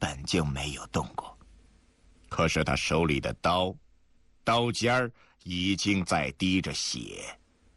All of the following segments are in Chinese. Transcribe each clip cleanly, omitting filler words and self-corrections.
本就没有动过。可是他手里的刀，刀尖儿已经在滴着血。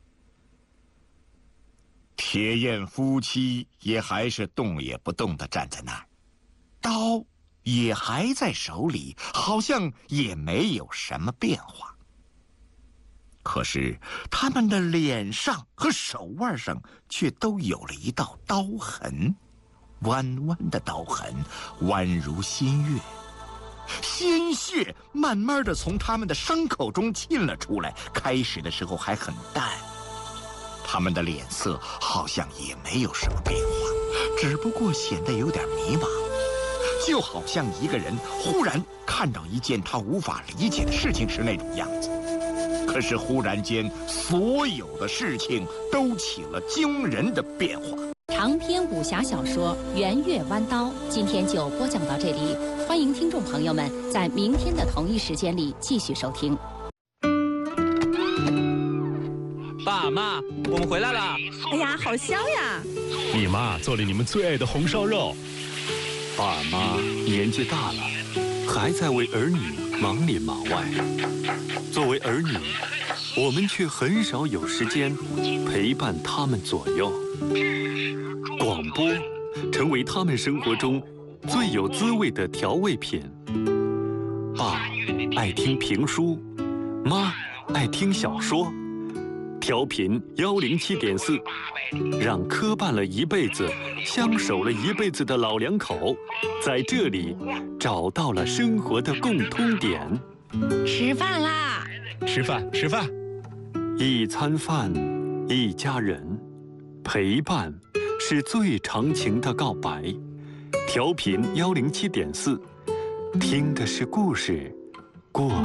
铁燕夫妻也还是动也不动地站在那儿，刀也还在手里，好像也没有什么变化。可是他们的脸上和手腕上却都有了一道刀痕，弯弯的刀痕，弯如新月。鲜血慢慢地从他们的伤口中沁了出来，开始的时候还很淡。他们的脸色好像也没有什么变化，只不过显得有点迷茫，就好像一个人忽然看到一件他无法理解的事情时那种样子。可是忽然间，所有的事情都起了惊人的变化。 长篇武侠小说《圆月弯刀》今天就播讲到这里，欢迎听众朋友们在明天的同一时间里继续收听。 爸妈，我们回来了！ 哎呀，好香呀！ 你妈做了你们最爱的红烧肉。 爸妈年纪大了，还在为儿女忙里忙外。作为儿女，我们却很少有时间陪伴他们左右。广播成为他们生活中最有滋味的调味品。爸爱听评书，妈爱听小说。调频107.4，让磕绊了一辈子、相守了一辈子的老两口，在这里找到了生活的共通点。 吃饭啦！ 吃饭，吃饭。 一餐饭，一家人，陪伴是最长情的告白。调频107.4，听的是故事，过